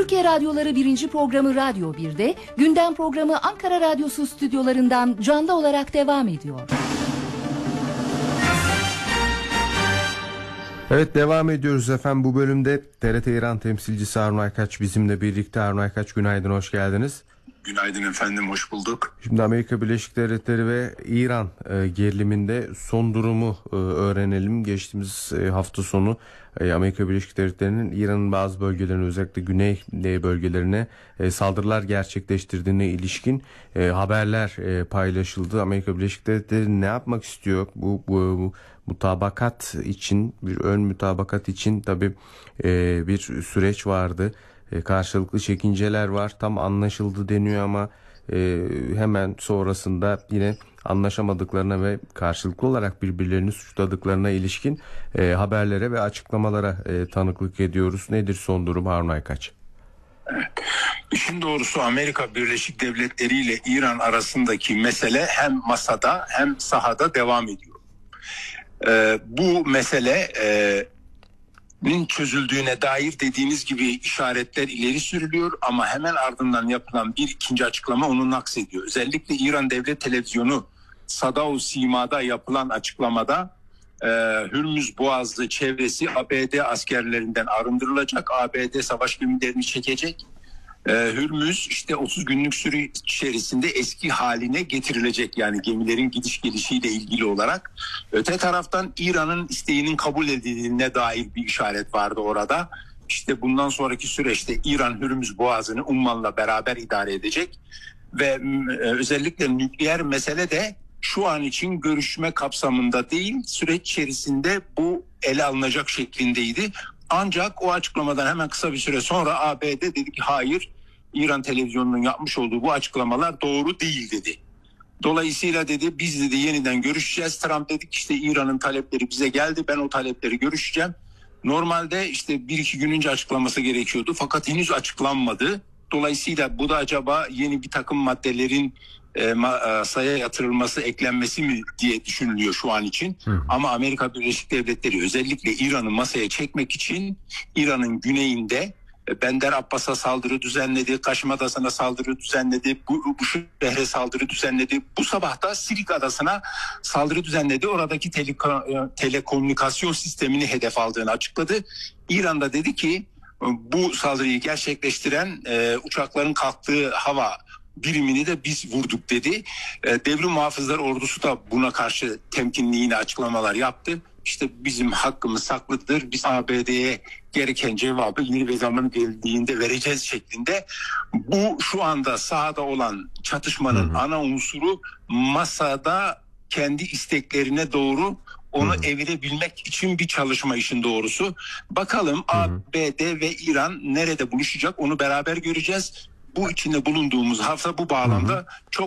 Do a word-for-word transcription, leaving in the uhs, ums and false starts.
Türkiye Radyoları birinci programı Radyo bir'de, gündem programı Ankara Radyosu stüdyolarından canlı olarak devam ediyor. Evet, devam ediyoruz efendim. Bu bölümde T R T İran temsilcisi Harun Aykaç bizimle birlikte. Harun Aykaç, günaydın, hoş geldiniz. Günaydın efendim, hoş bulduk. Şimdi Amerika Birleşik Devletleri ve İran e, geriliminde son durumu e, öğrenelim. Geçtiğimiz e, hafta sonu e, Amerika Birleşik Devletleri'nin İran'ın bazı bölgelerine, özellikle güney bölgelerine e, saldırılar gerçekleştirdiğine ilişkin e, haberler e, paylaşıldı. Amerika Birleşik Devletleri ne yapmak istiyor? Bu, bu, bu mutabakat için, bir ön mutabakat için tabii e, bir süreç vardı. E, karşılıklı çekinceler var. Tam anlaşıldı deniyor ama e, hemen sonrasında yine anlaşamadıklarına ve karşılıklı olarak birbirlerini suçladıklarına ilişkin e, haberlere ve açıklamalara e, tanıklık ediyoruz. Nedir son durum Harun Aykaç? Evet. İşin doğrusu Amerika Birleşik Devletleri ile İran arasındaki mesele hem masada hem sahada devam ediyor. Ee, bu mesele e, nin çözüldüğüne dair dediğiniz gibi işaretler ileri sürülüyor ama hemen ardından yapılan bir ikinci açıklama onu naksediyor. Özellikle İran Devlet Televizyonu Sada-u Sima'da yapılan açıklamada e, Hürmüz Boğazı çevresi A B D askerlerinden arındırılacak, A B D savaş gemilerini çekecek. Ee, Hürmüz işte otuz günlük süre içerisinde eski haline getirilecek, yani gemilerin gidiş gelişiyle ilgili olarak. Öte taraftan İran'ın isteğinin kabul edildiğine dair bir işaret vardı orada. İşte bundan sonraki süreçte İran Hürmüz Boğazı'nı Umman'la beraber idare edecek ve e, özellikle nükleer mesele de şu an için görüşme kapsamında değil, süreç içerisinde bu ele alınacak şeklindeydi. Ancak o açıklamadan hemen kısa bir süre sonra A B D dedi ki hayır, İran televizyonunun yapmış olduğu bu açıklamalar doğru değil dedi. Dolayısıyla dedi biz dedi yeniden görüşeceğiz. Trump dedi ki işte İran'ın talepleri bize geldi, ben o talepleri görüşeceğim. Normalde işte bir iki gün önce açıklaması gerekiyordu fakat henüz açıklanmadı. Dolayısıyla bu da acaba yeni bir takım maddelerin e, masaya yatırılması, eklenmesi mi diye düşünülüyor şu an için. Hı. Ama Amerika Birleşik Devletleri özellikle İran'ı masaya çekmek için İran'ın güneyinde e, Bender Abbas'a saldırı düzenledi, Kaşım Adası'na saldırı düzenledi, bu, bu şehre saldırı düzenledi. Bu sabah da Sirik Adası'na saldırı düzenledi. Oradaki tele- telekomünikasyon sistemini hedef aldığını açıkladı. İran da dedi ki bu saldırıyı gerçekleştiren e, uçakların kalktığı hava birimini de biz vurduk dedi. E, Devrim Muhafızlar Ordusu da buna karşı temkinli yine açıklamalar yaptı. İşte bizim hakkımız saklıdır. Biz A B D'ye gereken cevabı yeni bir zaman geldiğinde vereceğiz şeklinde. Bu şu anda sahada olan çatışmanın hı hı. ana unsuru masada kendi isteklerine doğru onu hı hı. evirebilmek için bir çalışma işin doğrusu. Bakalım hı hı. A B D ve İran nerede buluşacak, onu beraber göreceğiz. Bu içinde bulunduğumuz hafta bu bağlamda hı hı. çok